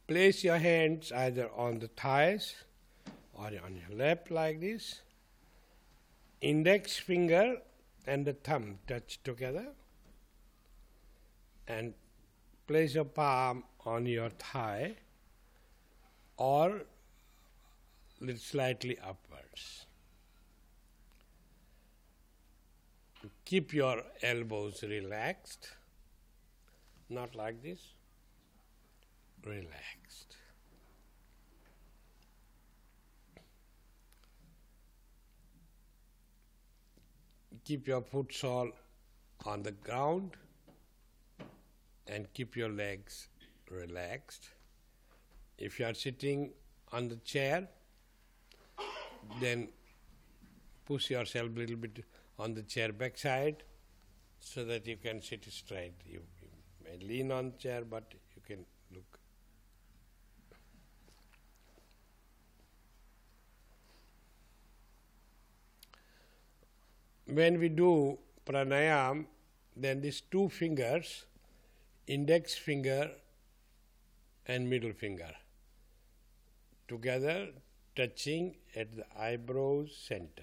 Place your hands either on the thighs or on your lap like this. Index finger and the thumb touch together. And place your palm on your thigh or slightly upwards. Keep your elbows relaxed, not like this, relaxed. Keep your foot sole on the ground and keep your legs relaxed. If you are sitting on the chair, then push yourself a little bit on the chair backside so that you can sit straight. You may lean on the chair, but you can look. When we do pranayam, then these two fingers, index finger and middle finger, together touching at the eyebrows center.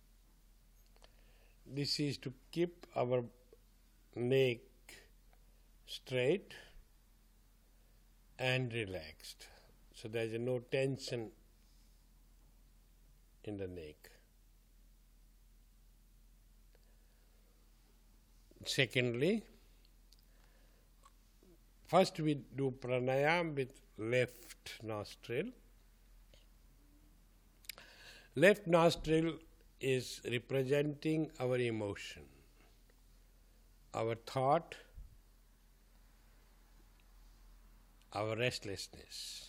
This is to keep our neck straight and relaxed, so there is no tension in the neck. Secondly, first we do pranayam with left nostril. Left nostril is representing our emotion, our thought, our restlessness.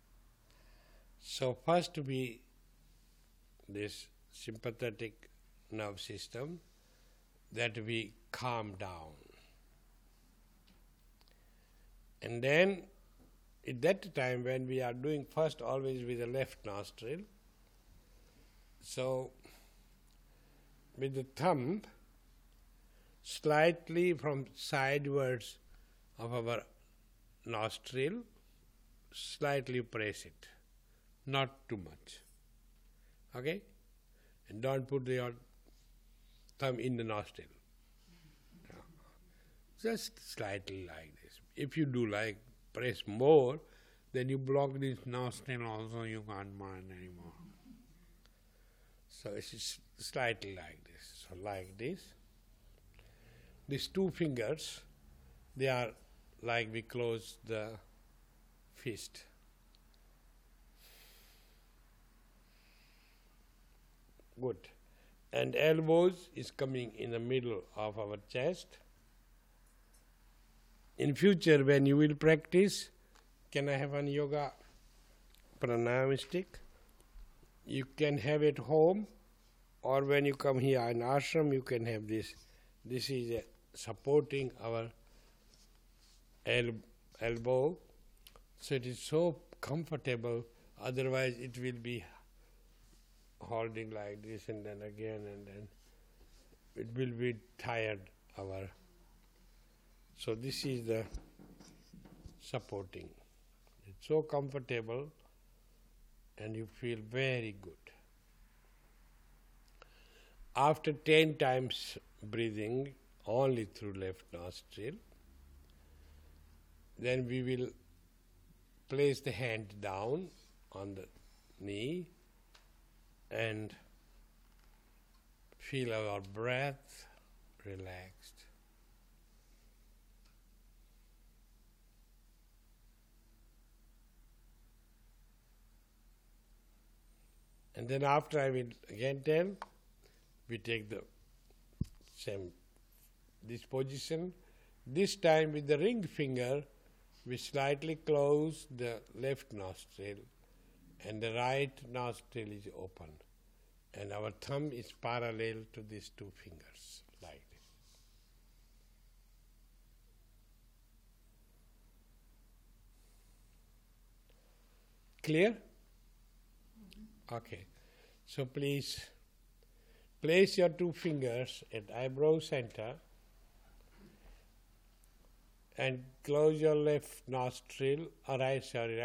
So first this sympathetic nerve system that we calm down. And then at that time when we are doing first always with the left nostril, so with the thumb slightly from sidewards of our nostril, slightly press it, not too much. Okay? And don't put your thumb in the nostril. No. Just slightly like this. If you do like press more, then you block this nostril also, you can't mind anymore. So it's slightly like this. So like this. These two fingers, they are like we close the fist. Good. And elbows is coming in the middle of our chest. In future, when you will practice, can I have an yoga pranayam stick? You can have it home, or when you come here in ashram, you can have this. This is supporting our elbow, so it is so comfortable. Otherwise, it will be holding like this and then again, and then it will be tired. So this is the supporting. It's so comfortable and you feel very good. After 10 times breathing only through left nostril, then we will place the hand down on the knee and feel our breath relaxed. And then after I will again tell, we take the same, this position. This time with the ring finger, we slightly close the left nostril and the right nostril is open. And our thumb is parallel to these two fingers, like this. Clear? Okay. So please place your two fingers at eyebrow center and close your left nostril, right